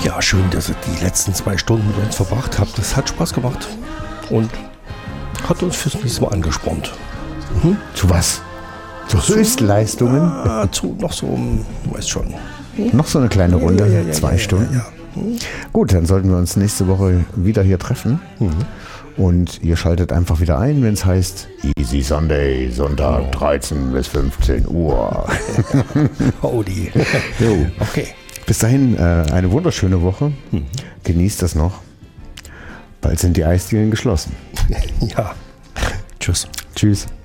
Ja, schön, dass ihr die letzten 2 Stunden mit uns verbracht habt. Das hat Spaß gemacht und hat uns fürs nächste Mal angespornt. Zu was? Zu Höchstleistungen? Ja, noch so, weißt schon. Noch so eine kleine Runde, 2 Stunden. Ja. Gut, dann sollten wir uns nächste Woche wieder hier treffen. Und ihr schaltet einfach wieder ein, wenn es heißt Easy Sunday, Sonntag 13 bis 15 Uhr. Howdy. Okay. Bis dahin eine wunderschöne Woche. Genießt das noch. Bald sind die Eisdielen geschlossen. Ja. Tschüss. Tschüss.